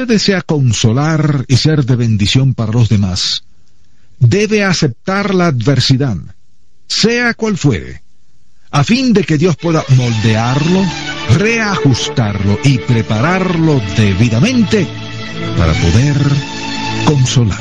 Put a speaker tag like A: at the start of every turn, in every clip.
A: usted desea consolar y ser de bendición para los demás, debe aceptar la adversidad, sea cual fuere, a fin de que Dios pueda moldearlo, reajustarlo y prepararlo debidamente para poder consolar.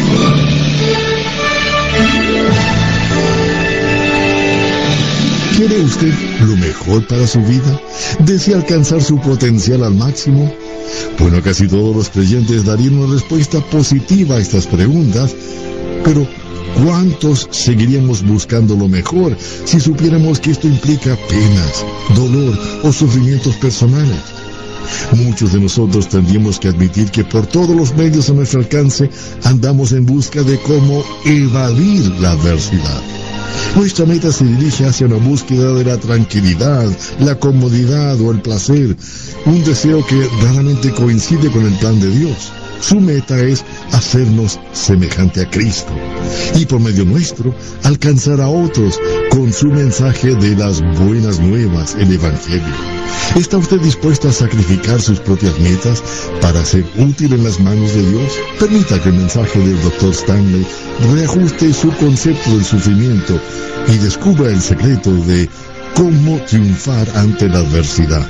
B: ¿Quiere usted lo mejor para su vida? ¿Desea alcanzar su potencial al máximo? Bueno, casi todos los creyentes darían una respuesta positiva a estas preguntas, pero ¿cuántos seguiríamos buscando lo mejor si supiéramos que esto implica penas, dolor o sufrimientos personales? Muchos de nosotros tendríamos que admitir que por todos los medios a nuestro alcance andamos en busca de cómo evadir la adversidad. Nuestra meta se dirige hacia una búsqueda de la tranquilidad, la comodidad o el placer, un deseo que raramente coincide con el plan de Dios. Su meta es hacernos semejante a Cristo y por medio nuestro alcanzar a otros con su mensaje de las buenas nuevas, el Evangelio. ¿Está usted dispuesto a sacrificar sus propias metas para ser útil en las manos de Dios? Permita que el mensaje del Dr. Stanley reajuste su concepto del sufrimiento y descubra el secreto de cómo triunfar ante la adversidad.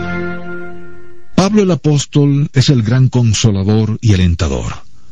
A: Pablo el apóstol es el gran consolador y alentador,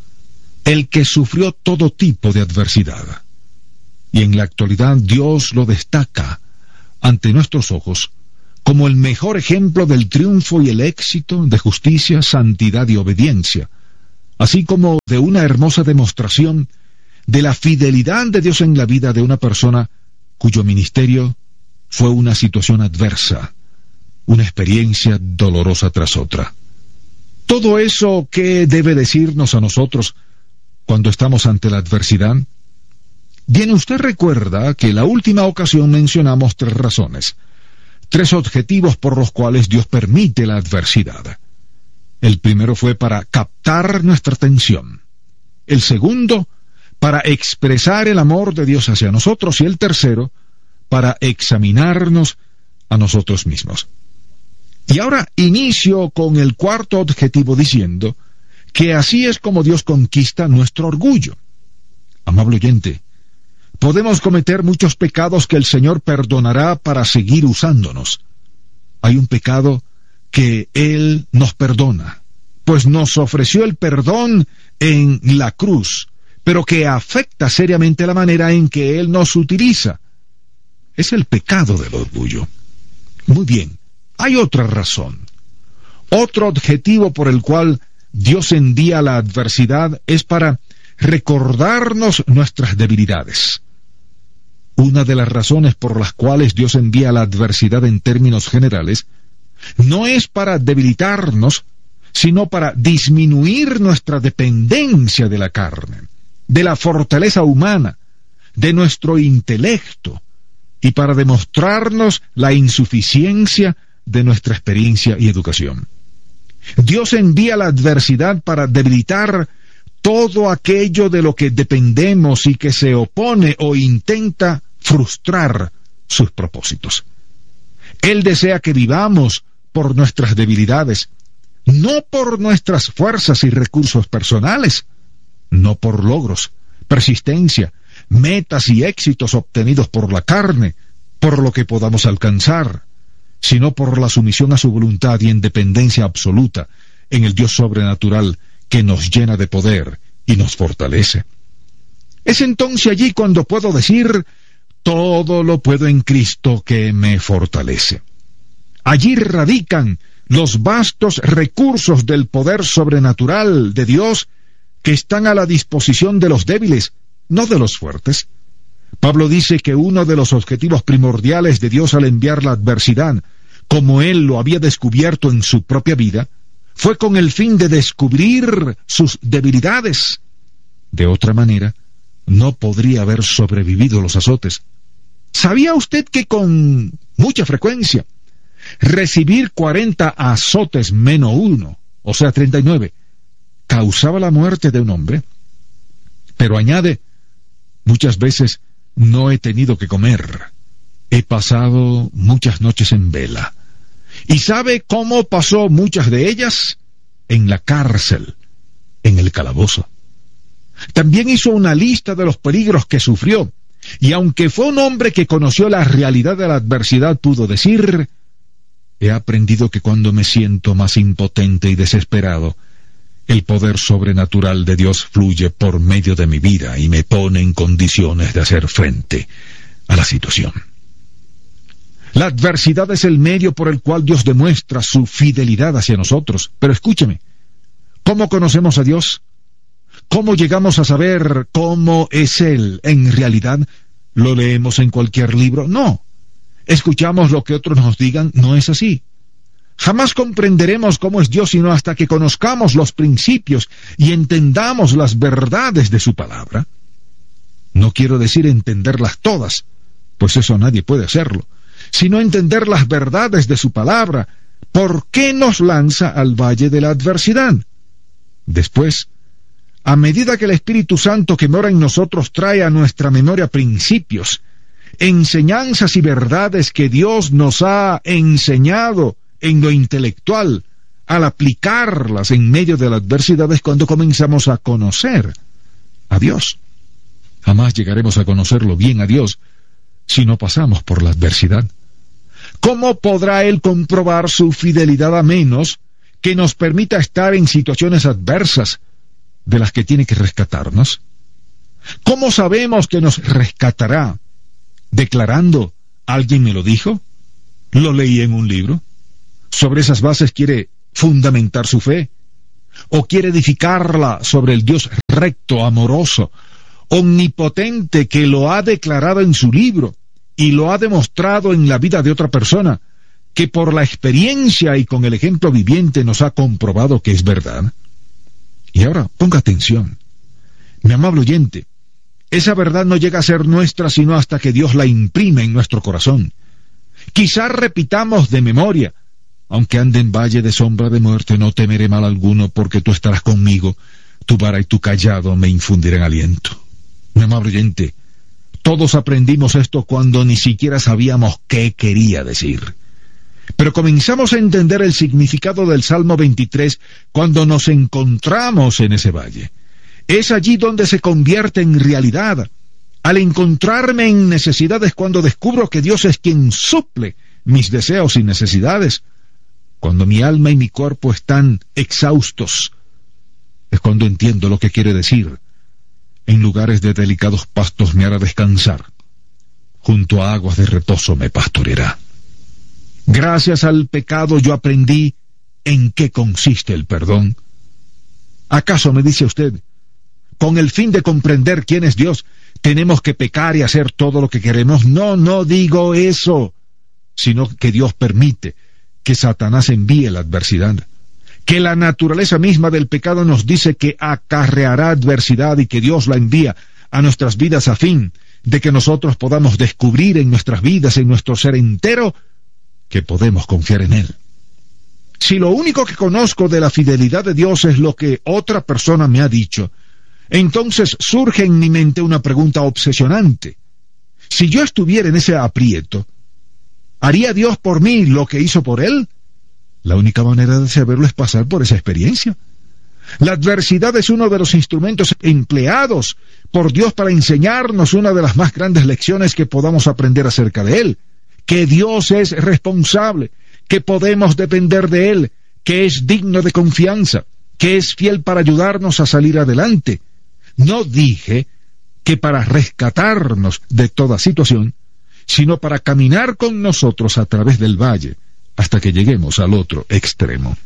A: el que sufrió todo tipo de adversidad. Y en la actualidad Dios lo destaca ante nuestros ojos como el mejor ejemplo del triunfo y el éxito de justicia, santidad y obediencia, así como de una hermosa demostración de la fidelidad de Dios en la vida de una persona cuyo ministerio fue una situación adversa, una experiencia dolorosa tras otra. Todo eso, ¿qué debe decirnos a nosotros cuando estamos ante la adversidad? Bien, usted recuerda que la última ocasión mencionamos 3 razones, 3 objetivos por los cuales Dios permite la adversidad. El primero fue para captar nuestra atención. El segundo, para expresar el amor de Dios hacia nosotros. Y el tercero, para examinarnos a nosotros mismos. Y ahora inicio con el cuarto objetivo diciendo que así es como Dios conquista nuestro orgullo. Amable oyente, podemos cometer muchos pecados que el Señor perdonará para seguir usándonos. Hay un pecado que Él nos perdona, pues nos ofreció el perdón en la cruz, pero que afecta seriamente la manera en que Él nos utiliza. Es el pecado del orgullo. Muy bien. Hay otra razón. Otro objetivo por el cual Dios envía la adversidad es para recordarnos nuestras debilidades. Una de las razones por las cuales Dios envía la adversidad en términos generales no es para debilitarnos, sino para disminuir nuestra dependencia de la carne, de la fortaleza humana, de nuestro intelecto, y para demostrarnos la insuficiencia de nuestra experiencia y educación. Dios envía la adversidad para debilitar todo aquello de lo que dependemos y que se opone o intenta frustrar sus propósitos. Él desea que vivamos por nuestras debilidades, no por nuestras fuerzas y recursos personales, no por logros, persistencia, metas y éxitos obtenidos por la carne, por lo que podamos alcanzar, sino por la sumisión a su voluntad y en dependencia absoluta en el Dios sobrenatural que nos llena de poder y nos fortalece. Es entonces allí cuando puedo decir, todo lo puedo en Cristo que me fortalece. Allí radican los vastos recursos del poder sobrenatural de Dios que están a la disposición de los débiles, no de los fuertes. Pablo dice que uno de los objetivos primordiales de Dios al enviar la adversidad, como él lo había descubierto en su propia vida, fue con el fin de descubrir sus debilidades. De otra manera, no podría haber sobrevivido los azotes. ¿Sabía usted que con mucha frecuencia recibir 40 azotes menos 1, o sea 39, causaba la muerte de un hombre? Pero añade, muchas veces no he tenido que comer. He pasado muchas noches en vela. ¿Y sabe cómo pasó muchas de ellas? en la cárcel, en el calabozo. También hizo una lista de los peligros que sufrió, y aunque fue un hombre que conoció la realidad de la adversidad, pudo decir: he aprendido que cuando me siento más impotente y desesperado, el poder sobrenatural de Dios fluye por medio de mi vida y me pone en condiciones de hacer frente a la situación. La adversidad es el medio por el cual Dios demuestra su fidelidad hacia nosotros. Pero escúcheme, ¿cómo conocemos a Dios? ¿Cómo llegamos a saber cómo es Él en realidad? ¿Lo leemos en cualquier libro? No. ¿Escuchamos lo que otros nos digan? No es así. Jamás comprenderemos cómo es Dios sino hasta que conozcamos los principios y entendamos las verdades de su palabra. No quiero decir entenderlas todas, pues eso nadie puede hacerlo, sino entender las verdades de su palabra. ¿Por qué nos lanza al valle de la adversidad? Después, a medida que el Espíritu Santo que mora en nosotros trae a nuestra memoria principios, enseñanzas y verdades que Dios nos ha enseñado en lo intelectual, al aplicarlas en medio de la adversidad es cuando comenzamos a conocer a Dios. Jamás llegaremos a conocerlo bien a Dios si no pasamos por la adversidad. ¿Cómo podrá Él comprobar su fidelidad a menos que nos permita estar en situaciones adversas de las que tiene que rescatarnos? ¿Cómo sabemos que nos rescatará? ¿Declarando, alguien me lo dijo? ¿Lo leí en un libro? ¿Sobre esas bases quiere fundamentar su fe? ¿O quiere edificarla sobre el Dios recto, amoroso, omnipotente que lo ha declarado en su libro y lo ha demostrado en la vida de otra persona, que por la experiencia y con el ejemplo viviente nos ha comprobado que es verdad? Y ahora, ponga atención. Mi amable oyente, esa verdad no llega a ser nuestra sino hasta que Dios la imprime en nuestro corazón. Quizás repitamos de memoria: aunque ande en valle de sombra de muerte, no temeré mal alguno, porque tú estarás conmigo, tu vara y tu cayado me infundirán aliento. Mi amable oyente, todos aprendimos esto cuando ni siquiera sabíamos qué quería decir. Pero comenzamos a entender el significado del Salmo 23 cuando nos encontramos en ese valle. Es allí donde se convierte en realidad. Al encontrarme en necesidades, cuando descubro que Dios es quien suple mis deseos y necesidades, cuando mi alma y mi cuerpo están exhaustos, es cuando entiendo lo que quiere decir: en lugares de delicados pastos me hará descansar, junto a aguas de reposo me pastoreará. Gracias al pecado yo aprendí en qué consiste el perdón. ¿Acaso, me dice usted, con el fin de comprender quién es Dios, tenemos que pecar y hacer todo lo que queremos? No, no digo eso, sino que Dios permite que Satanás envíe la adversidad, que la naturaleza misma del pecado nos dice que acarreará adversidad y que Dios la envía a nuestras vidas a fin de que nosotros podamos descubrir en nuestras vidas, en nuestro ser entero, que podemos confiar en Él. Si lo único que conozco de la fidelidad de Dios es lo que otra persona me ha dicho, entonces surge en mi mente una pregunta obsesionante. Si yo estuviera en ese aprieto, ¿haría Dios por mí lo que hizo por Él? La única manera de saberlo es pasar por esa experiencia. La adversidad es uno de los instrumentos empleados por Dios para enseñarnos una de las más grandes lecciones que podamos aprender acerca de Él: que Dios es responsable, que podemos depender de Él, que es digno de confianza, que es fiel para ayudarnos a salir adelante. No dije que para rescatarnos de toda situación, sino para caminar con nosotros a través del valle, hasta que lleguemos al otro extremo.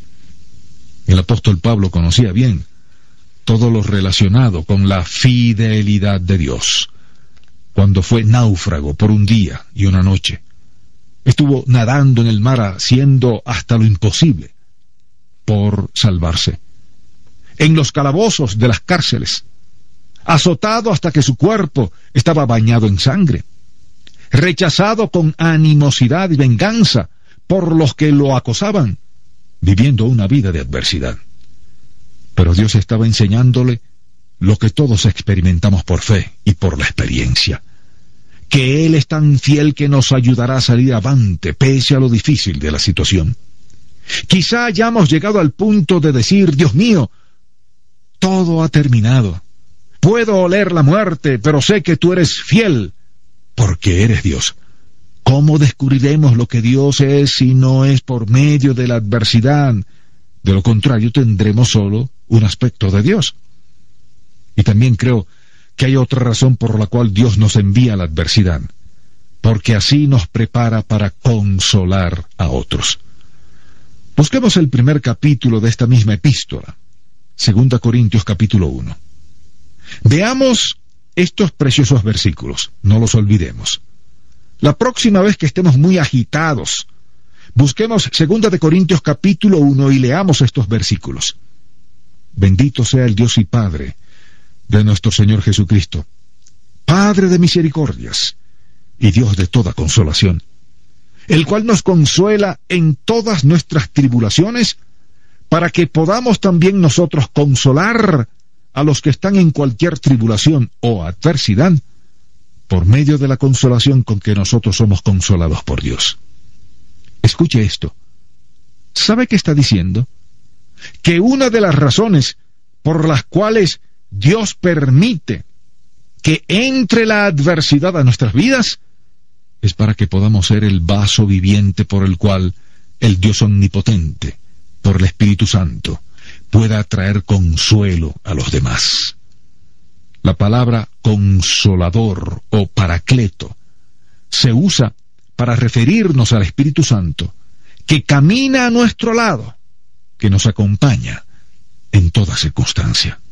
A: El apóstol Pablo conocía bien todo lo relacionado con la fidelidad de Dios. Cuando fue náufrago por un día y una noche, estuvo nadando en el mar haciendo hasta lo imposible por salvarse. En los calabozos de las cárceles, azotado hasta que su cuerpo estaba bañado en sangre, rechazado con animosidad y venganza por los que lo acosaban, viviendo una vida de adversidad. Pero Dios estaba enseñándole lo que todos experimentamos por fe y por la experiencia: que Él es tan fiel que nos ayudará a salir avante pese a lo difícil de la situación. Quizá hayamos llegado al punto de decir, Dios mío, todo ha terminado. Puedo oler la muerte, pero sé que tú eres fiel, porque eres Dios. ¿Cómo descubriremos lo que Dios es si no es por medio de la adversidad? De lo contrario, tendremos solo un aspecto de Dios. Y también creo que hay otra razón por la cual Dios nos envía la adversidad, porque así nos prepara para consolar a otros. Busquemos el primer capítulo de esta misma epístola, 2 Corintios capítulo 1. Veamos estos preciosos versículos, no los olvidemos. La próxima vez que estemos muy agitados, busquemos 2 Corintios capítulo 1 y leamos estos versículos. Bendito sea el Dios y Padre de nuestro Señor Jesucristo, Padre de misericordias y Dios de toda consolación, el cual nos consuela en todas nuestras tribulaciones, para que podamos también nosotros consolar a los que están en cualquier tribulación o adversidad, por medio de la consolación con que nosotros somos consolados por Dios. Escuche esto. ¿Sabe qué está diciendo? Que una de las razones por las cuales Dios permite que entre la adversidad a nuestras vidas es para que podamos ser el vaso viviente por el cual el Dios omnipotente, por el Espíritu Santo, pueda traer consuelo a los demás. La palabra consolador o paracleto se usa para referirnos al Espíritu Santo, que camina a nuestro lado, que nos acompaña en toda circunstancia.